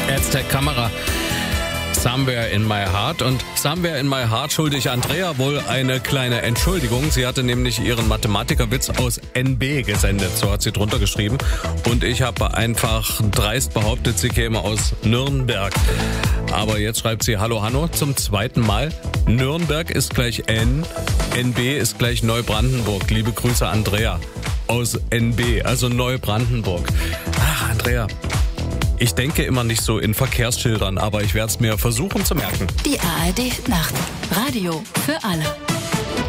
Aztec-Kamera. Somewhere in my heart. Und Somewhere in my heart schulde ich Andrea wohl eine kleine Entschuldigung. Sie hatte nämlich ihren Mathematikerwitz aus NB gesendet. So hat sie drunter geschrieben. Und ich habe einfach dreist behauptet, sie käme aus Nürnberg. Aber jetzt schreibt sie: Hallo Hanno, zum zweiten Mal. Nürnberg ist gleich N, NB ist gleich Neubrandenburg. Liebe Grüße, Andrea aus NB, also Neubrandenburg. Ach, Andrea, ich denke immer nicht so in Verkehrsschildern, aber ich werde es mir versuchen zu merken. Die ARD Nacht. Radio für alle.